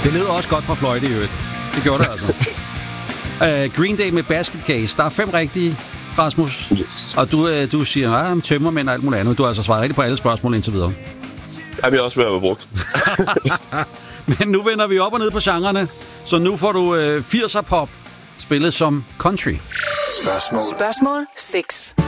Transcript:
Det lød også godt på fløjte i øvrigt. Det gjorde det altså. Green Day med Basket Case. Der er 5 rigtige, Rasmus. Yes. Og du siger, tømmermænd og alt muligt andet. Du har altså svaret rigtigt på alle spørgsmål indtil videre. Jeg vil også være brugt. Men nu vender vi op og ned på genrerne. Så nu får du 80'er pop spillet som country. Spørgsmål 6.